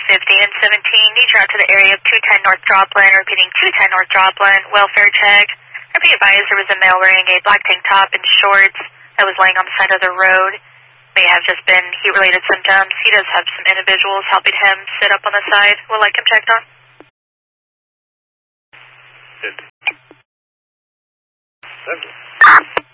and 17. Need you out to the area of 210 North Dropland. Repeating 210 North Dropland. Welfare check. Be advised there was a male wearing a black tank top and shorts that was laying on the side of the road. May have just been heat-related symptoms. He does have some individuals helping him sit up on the side. We'll like him checked on. Good.